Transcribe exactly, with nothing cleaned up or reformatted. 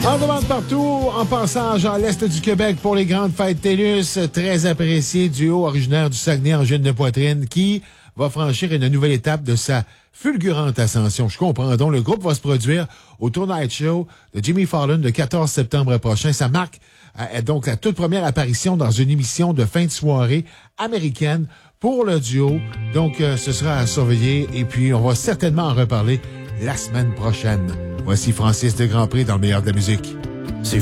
En demande partout, en passage à l'est du Québec pour les grandes fêtes TELUS, très apprécié duo originaire du Saguenay en de poitrine qui va franchir une nouvelle étape de sa fulgurante ascension. Je comprends donc, le groupe va se produire au Tonight Show de Jimmy Fallon le quatorze septembre prochain. Ça marque euh, donc la toute première apparition dans une émission de fin de soirée américaine pour le duo. Donc, euh, ce sera à surveiller et puis on va certainement en reparler la semaine prochaine. Voici Francis de Grandpré dans le meilleur de la musique.